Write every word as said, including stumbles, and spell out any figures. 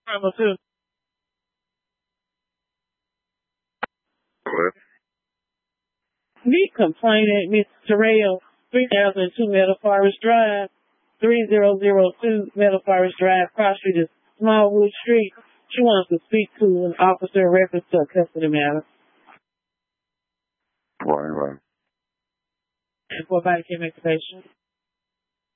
Number two. What? Meet complainant, Miss Terrell, three thousand two Meadow Forest Drive, three thousand two Meadow Forest Drive, Cross Street is Smallwood Street. She wants to speak to an officer in reference to a custody matter. Right, right. And for body cam activation.